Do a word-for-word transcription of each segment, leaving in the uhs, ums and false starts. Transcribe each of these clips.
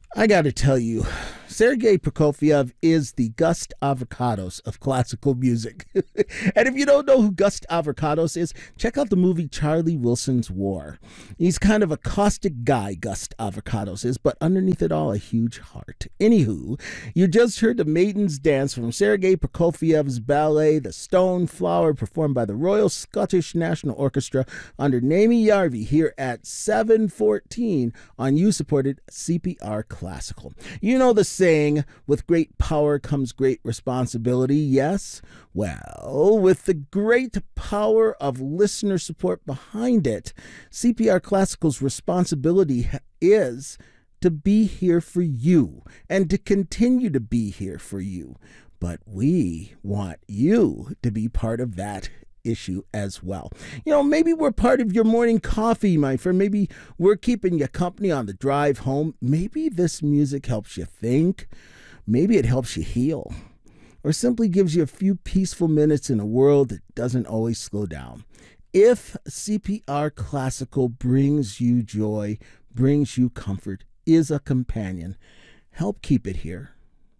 I got to tell you, Sergei Prokofiev is the Gust Avocados of classical music. And if you don't know who Gust Avocados is, check out the movie Charlie Wilson's War. He's kind of a caustic guy, Gust Avocados is, but underneath it all, a huge heart. Anywho, you just heard the Maiden's Dance from Sergei Prokofiev's ballet, The Stone Flower, performed by the Royal Scottish National Orchestra under Naomi Yarvi here at seven fourteen on you-supported C P R Classical. You know the saying, with great power comes great responsibility, yes? Well, with the great power of listener support behind it, C P R Classical's responsibility is to be here for you and to continue to be here for you. But we want you to be part of that issue as well. You know, maybe we're part of your morning coffee, my friend. Maybe we're keeping you company on the drive home. Maybe this music helps you think. Maybe it helps you heal. Or simply gives you a few peaceful minutes in a world that doesn't always slow down. If C P R Classical brings you joy, brings you comfort, is a companion, help keep it here.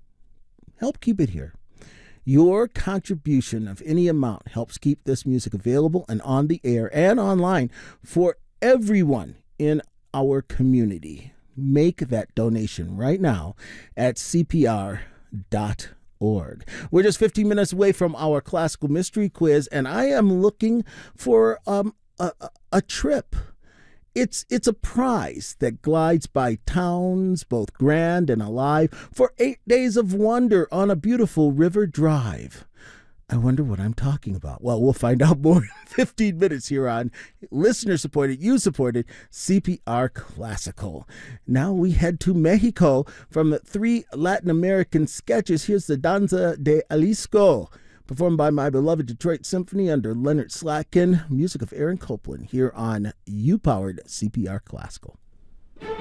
Help keep it here. Your contribution of any amount helps keep this music available and on the air and online for everyone in our community. Make that donation right now at C P R dot org. We're just fifteen minutes away from our classical mystery quiz, and I am looking for um, a, a, a trip. It's it's a prize that glides by towns, both grand and alive, for eight days of wonder on a beautiful river drive. I wonder what I'm talking about. Well, we'll find out more in fifteen minutes here on listener-supported, you-supported C P R Classical. Now we head to Mexico from the three Latin American sketches. Here's the Danza de Jalisco, performed by my beloved Detroit Symphony under Leonard Slatkin, music of Aaron Copland, here on U-Powered C P R Classical.